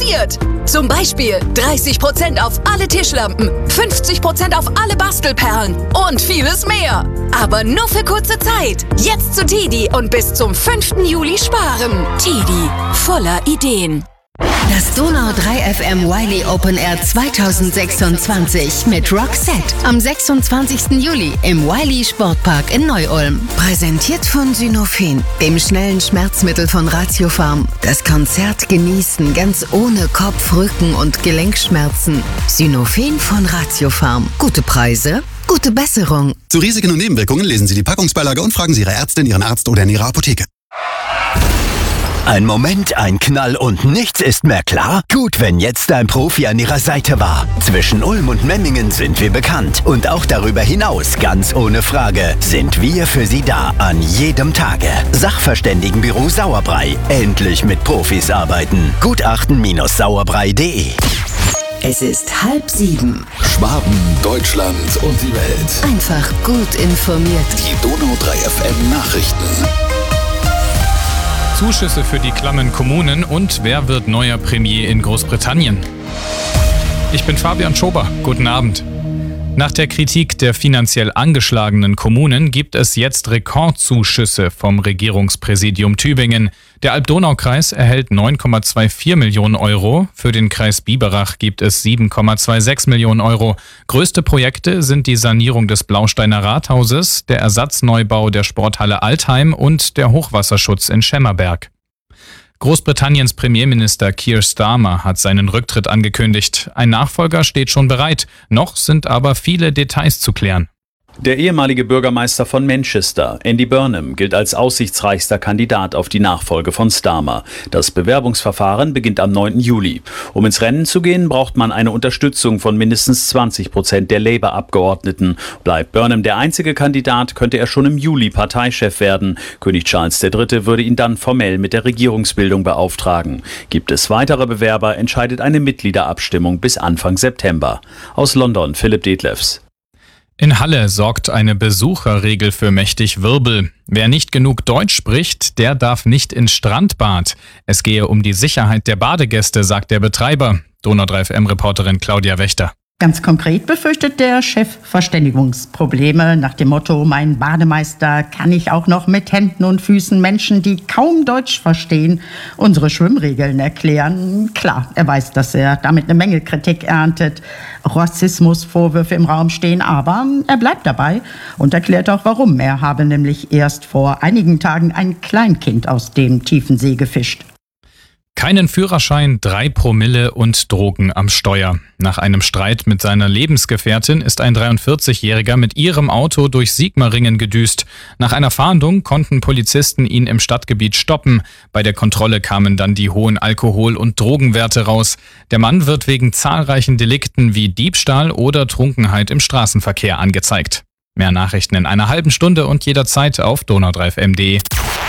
passiert. Zum Beispiel 30% auf alle Tischlampen, 50% auf alle Bastelperlen und vieles mehr. Aber nur für kurze Zeit. Jetzt zu TEDi und bis zum 5. Juli sparen. TEDi, voller Ideen. Das Donau 3 FM Wiley Open Air 2026 mit Roxette am 26. Juli im Wiley Sportpark in Neu-Ulm. Präsentiert von Synofen, dem schnellen Schmerzmittel von Ratiopharm. Das Konzert genießen ganz ohne Kopf-, Rücken- und Gelenkschmerzen. Synofen von Ratiopharm. Gute Preise, gute Besserung. Zu Risiken und Nebenwirkungen lesen Sie die Packungsbeilage und fragen Sie Ihre Ärztin, Ihren Arzt oder in Ihrer Apotheke. Ein Moment, ein Knall und nichts ist mehr klar? Gut, wenn jetzt ein Profi an Ihrer Seite war. Zwischen Ulm und Memmingen sind wir bekannt. Und auch darüber hinaus, ganz ohne Frage, sind wir für Sie da an jedem Tage. Sachverständigenbüro Sauerbrei. Endlich mit Profis arbeiten. Gutachten-sauerbrei.de. Es ist 6:30. Schwaben, Deutschland und die Welt. Einfach gut informiert. Die Donau 3 FM Nachrichten. Zuschüsse für die klammen Kommunen und wer wird neuer Premier in Großbritannien? Ich bin Fabian Schober. Guten Abend. Nach der Kritik der finanziell angeschlagenen Kommunen gibt es jetzt Rekordzuschüsse vom Regierungspräsidium Tübingen. Der Alb-Donau-Kreis erhält 9,24 Millionen Euro. Für den Kreis Biberach gibt es 7,26 Millionen Euro. Größte Projekte sind die Sanierung des Blausteiner Rathauses, der Ersatzneubau der Sporthalle Altheim und der Hochwasserschutz in Schemmerberg. Großbritanniens Premierminister Keir Starmer hat seinen Rücktritt angekündigt. Ein Nachfolger steht schon bereit. Noch sind aber viele Details zu klären. Der ehemalige Bürgermeister von Manchester, Andy Burnham, gilt als aussichtsreichster Kandidat auf die Nachfolge von Starmer. Das Bewerbungsverfahren beginnt am 9. Juli. Um ins Rennen zu gehen, braucht man eine Unterstützung von mindestens 20% der Labour-Abgeordneten. Bleibt Burnham der einzige Kandidat, könnte er schon im Juli Parteichef werden. König Charles III. Würde ihn dann formell mit der Regierungsbildung beauftragen. Gibt es weitere Bewerber, entscheidet eine Mitgliederabstimmung bis Anfang September. Aus London, Philipp Detlefs. In Halle sorgt eine Besucherregel für mächtig Wirbel. Wer nicht genug Deutsch spricht, der darf nicht ins Strandbad. Es gehe um die Sicherheit der Badegäste, sagt der Betreiber. Donau 3 FM-Reporterin Claudia Wächter. Ganz konkret befürchtet der Chef Verständigungsprobleme nach dem Motto, mein Bademeister kann ich auch noch mit Händen und Füßen Menschen, die kaum Deutsch verstehen, unsere Schwimmregeln erklären. Klar, er weiß, dass er damit eine Menge Kritik erntet, Rassismusvorwürfe im Raum stehen, aber er bleibt dabei und erklärt auch warum. Er habe nämlich erst vor einigen Tagen ein Kleinkind aus dem tiefen See gefischt. Keinen Führerschein, 3 Promille und Drogen am Steuer. Nach einem Streit mit seiner Lebensgefährtin ist ein 43-Jähriger mit ihrem Auto durch Sigmaringen gedüst. Nach einer Fahndung konnten Polizisten ihn im Stadtgebiet stoppen. Bei der Kontrolle kamen dann die hohen Alkohol- und Drogenwerte raus. Der Mann wird wegen zahlreichen Delikten wie Diebstahl oder Trunkenheit im Straßenverkehr angezeigt. Mehr Nachrichten in einer halben Stunde und jederzeit auf donau3fm.de.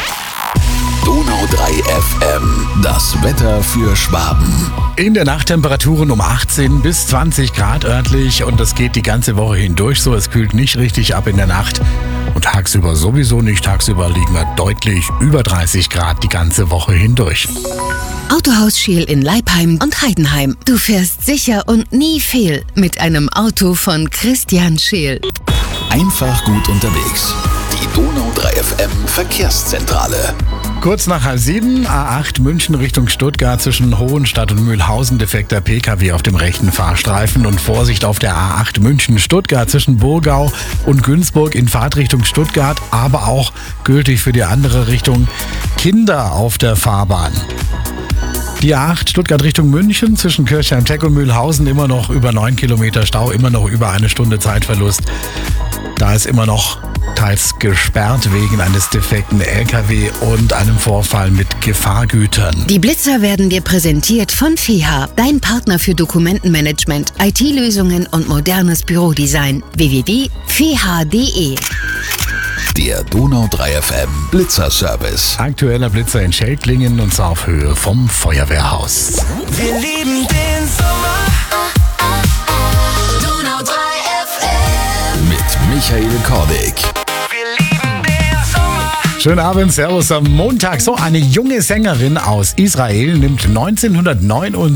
Donau 3 FM, das Wetter für Schwaben. In der Nacht Temperaturen um 18 bis 20 Grad örtlich und das geht die ganze Woche hindurch so. Es kühlt nicht richtig ab in der Nacht und tagsüber sowieso nicht. Tagsüber liegen wir deutlich über 30 Grad die ganze Woche hindurch. Autohaus Scheel in Leipheim und Heidenheim. Du fährst sicher und nie fehl mit einem Auto von Christian Scheel. Einfach gut unterwegs. Die Donau 3 FM Verkehrszentrale. Kurz nach 6:30, A8 München Richtung Stuttgart zwischen Hohenstadt und Mühlhausen defekter PKW auf dem rechten Fahrstreifen und Vorsicht auf der A8 München Stuttgart zwischen Burgau und Günzburg in Fahrtrichtung Stuttgart, aber auch gültig für die andere Richtung Kinder auf der Fahrbahn. Die A8 Stuttgart Richtung München zwischen Kirchheim-Teck und Mühlhausen immer noch über 9 Kilometer Stau, immer noch über eine Stunde Zeitverlust. Da ist immer noch teils gesperrt wegen eines defekten LKW und einem Vorfall mit Gefahrgütern. Die Blitzer werden dir präsentiert von FEHA, dein Partner für Dokumentenmanagement, IT-Lösungen und modernes Bürodesign. www.feha.de. Der Donau 3 FM Blitzerservice. Aktueller Blitzer in Schelklingen und zwar auf Höhe vom Feuerwehrhaus. Wir lieben den Sommer. Donau 3 FM. Mit Michael Kordig. Schönen Abend, Servus am Montag. So, eine junge Sängerin aus Israel nimmt 1979